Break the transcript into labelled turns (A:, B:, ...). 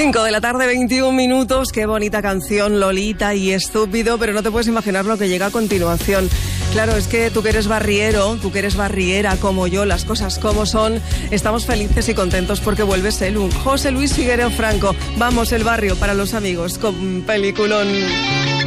A: 5 de la tarde, 21 minutos. Qué bonita canción, Lolita y Estúpido, pero no te puedes imaginar lo que llega a continuación. Claro, es que tú que eres barriero, tú que eres barriera como yo, las cosas como son, estamos felices y contentos porque vuelve Selu. José Luis Figuereo Franco, vamos, el barrio para los amigos, con peliculón.